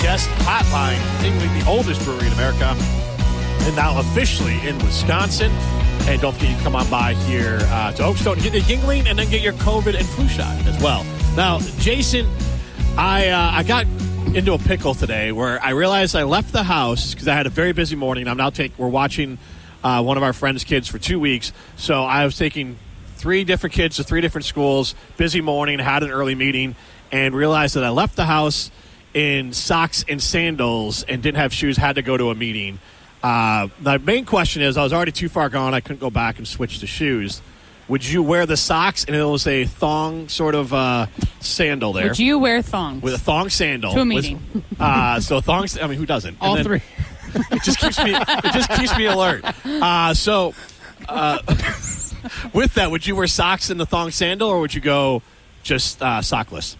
guest hotline, namely the oldest brewery in America, and now officially in Wisconsin. And don't forget, you can come on by here to Oakstone, get your Yingling, and then get your COVID and flu shot as well. Now, Jason, I got into a pickle today where I realized I left the house because I had a very busy morning. We're watching one of our friends' kids for 2 weeks, so I was taking 3 different kids to 3 different schools, busy morning, had an early meeting, and realized that I left the house in socks and sandals and didn't have shoes, had to go to a meeting. The main question is, I was already too far gone. I couldn't go back and switch to shoes. Would you wear the socks and it was a thong sort of sandal there? Would you wear thongs? With a thong sandal. To a meeting. So thongs, I mean, who doesn't? All 3. It just keeps me alert. With that, would you wear socks in the thong sandal or would you go just sockless?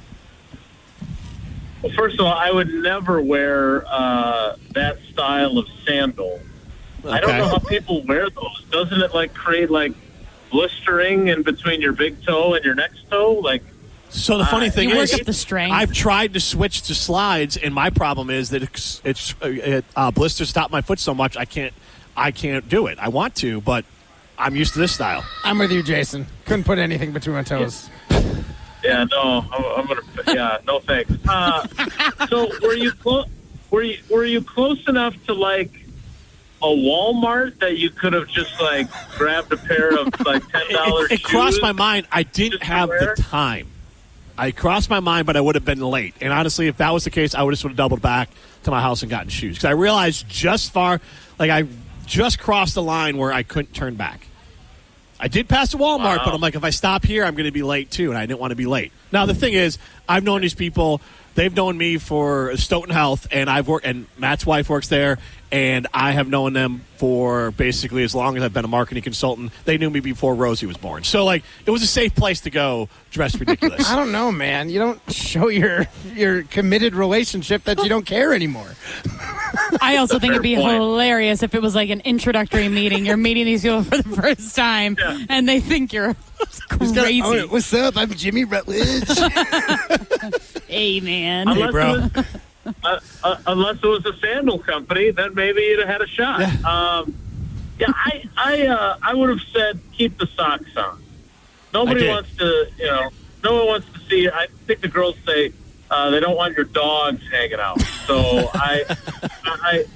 Well, first of all, I would never wear that style of sandal. Okay. I don't know how people wear those. Doesn't it create blistering in between your big toe and your next toe? So the funny thing is, work up the strength. I've tried to switch to slides, and my problem is that it blisters top my foot so much I can't do it. I want to, but I'm used to this style. I'm with you, Jason. Couldn't put anything between my toes. Yeah, no, I'm gonna. Yeah, no thanks. So were you close enough to a Walmart that you could have just grabbed a pair of $10 shoes? It crossed my mind. I didn't have the time. I crossed my mind, but I would have been late. And honestly, if that was the case, I would have sort of doubled back to my house and gotten shoes because I realized I just crossed the line where I couldn't turn back. I did pass a Walmart, but I'm if I stop here, I'm going to be late, too, and I didn't want to be late. Now, the thing is, I've known these people. They've known me for Stoughton Health, and and Matt's wife works there, and I have known them for basically as long as I've been a marketing consultant. They knew me before Rosie was born. So, it was a safe place to go dressed ridiculous. I don't know, man. You don't show your committed relationship that you don't care anymore. I also think it'd be hilarious if it was an introductory meeting. You're meeting these people for the first time, and they think you're crazy. What's up? I'm Jimmy Rutledge. Hey, man. Hey, bro. Unless it was a sandal company, then maybe you'd have had a shot. Yeah. I would have said keep the socks on. Nobody wants to, no one wants to see. I think the girls say they don't want your dogs hanging out. So I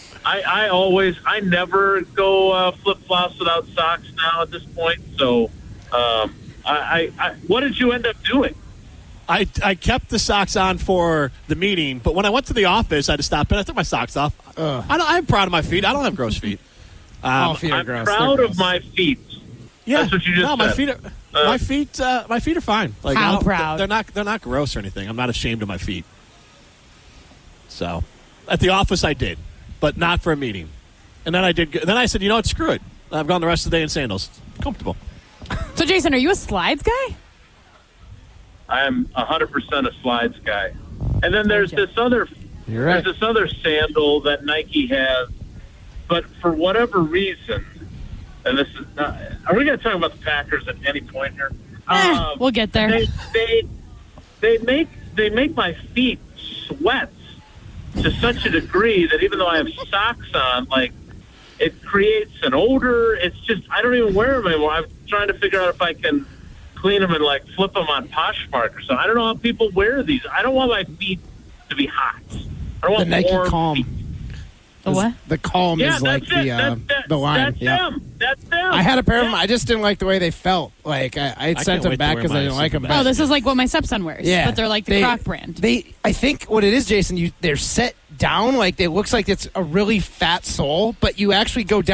never go flip flops without socks now at this point. So what did you end up doing? I kept the socks on for the meeting, but when I went to the office, I had to stop in. I took my socks off. I'm proud of my feet. I don't have gross feet. All feet are gross. I'm proud of my feet. Yeah, that's what you just said. My feet are fine. How proud? They're not gross or anything. I'm not ashamed of my feet. So, at the office, I did, but not for a meeting. And then I did. Then I said, screw it. I've gone the rest of the day in sandals. Comfortable. So, Jason, are you a slides guy? I'm 100% a slides guy. And then there's this other sandal that Nike has, but for whatever reason, and this is not, are we going to talk about the Packers at any point here? We'll get there. They make my feet sweat to such a degree that even though I have socks on, it creates an odor. It's just, I don't even wear them anymore. I'm trying to figure out if I can clean them and flip them on Poshmark or something. I don't know how people wear these. I don't want my feet to be hot. I don't want the Nike warm Calm. feet. The what? The Calm is the line. That's them. I had a pair of them. I just didn't like the way they felt. I sent them back because I didn't like them back. Oh, this is what my stepson wears. Yeah, but they're the Croc brand. I think what it is, Jason, they're set down. It looks like it's a really fat sole, but you actually go down